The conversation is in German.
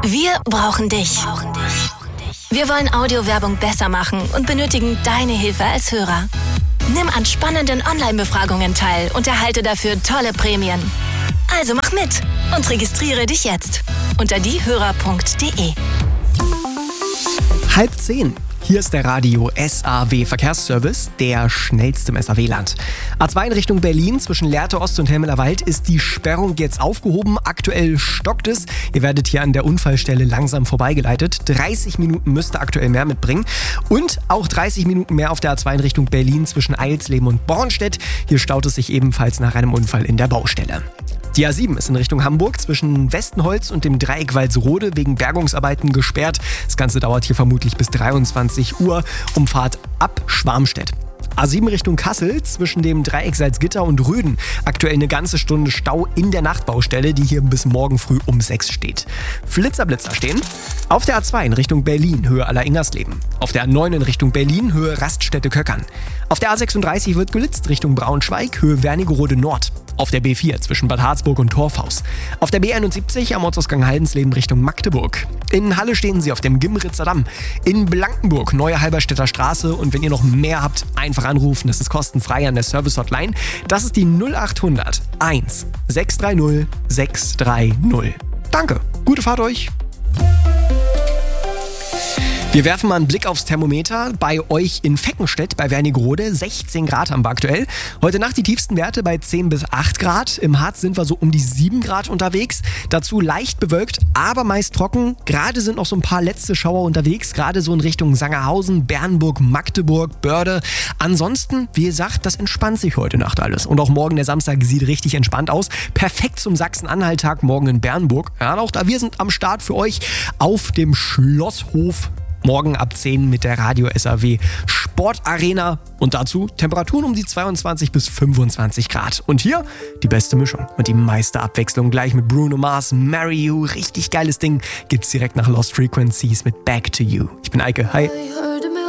Wir brauchen dich. Wir wollen Audiowerbung besser machen und benötigen deine Hilfe als Hörer. Nimm an spannenden Online-Befragungen teil und erhalte dafür tolle Prämien. Also mach mit und registriere dich jetzt unter diehörer.de. 9:30. Hier ist der Radio SAW Verkehrsservice, der schnellste im SAW-Land. A2 in Richtung Berlin zwischen Lehrte Ost und Helmeler Wald ist die Sperrung jetzt aufgehoben. Aktuell stockt es. Ihr werdet hier an der Unfallstelle langsam vorbeigeleitet. 30 Minuten müsste aktuell mehr mitbringen. Und auch 30 Minuten mehr auf der A2 in Richtung Berlin zwischen Eilsleben und Bornstedt. Hier staut es sich ebenfalls nach einem Unfall in der Baustelle. Die A7 ist in Richtung Hamburg zwischen Westenholz und dem Dreieck Walsrode wegen Bergungsarbeiten gesperrt. Das Ganze dauert hier vermutlich bis 23 Uhr. Umfahrt ab Schwarmstedt. A7 Richtung Kassel zwischen dem Dreieck Salzgitter und Röden. Aktuell eine ganze Stunde Stau in der Nachtbaustelle, die hier bis morgen früh um 6 steht. Blitzer stehen. Auf der A2 in Richtung Berlin, Höhe Aller-Ingersleben. Auf der A9 in Richtung Berlin, Höhe Raststätte-Köckern. Auf der A36 wird gelitzt Richtung Braunschweig, Höhe Wernigerode Nord. Auf der B4 zwischen Bad Harzburg und Torfhaus. Auf der B71 am Ortsausgang Haldensleben Richtung Magdeburg. In Halle stehen sie auf dem Gimritzer Damm. In Blankenburg, Neue Halberstädter Straße. Und wenn ihr noch mehr habt, einfach anrufen. Das ist kostenfrei an der Service-Hotline. Das ist die 0800 1 630 630. Danke, gute Fahrt euch. Wir werfen mal einen Blick aufs Thermometer. Bei euch in Feckenstedt bei Wernigerode 16 Grad haben wir aktuell. Heute Nacht die tiefsten Werte bei 10 bis 8 Grad. Im Harz sind wir so um die 7 Grad unterwegs. Dazu leicht bewölkt, aber meist trocken. Gerade sind noch so ein paar letzte Schauer unterwegs. Gerade so in Richtung Sangerhausen, Bernburg, Magdeburg, Börde. Ansonsten, wie gesagt, das entspannt sich heute Nacht alles. Und auch morgen, der Samstag, sieht richtig entspannt aus. Perfekt zum Sachsen-Anhalt-Tag morgen in Bernburg. Ja, auch da, wir sind am Start für euch auf dem Schlosshof. Morgen ab 10 mit der Radio SAW Sportarena und dazu Temperaturen um die 22 bis 25 Grad. Und hier die beste Mischung und die meiste Abwechslung gleich mit Bruno Mars, Marry You. Richtig geiles Ding gibt's direkt nach Lost Frequencies mit Back to You. Ich bin Eike, hi.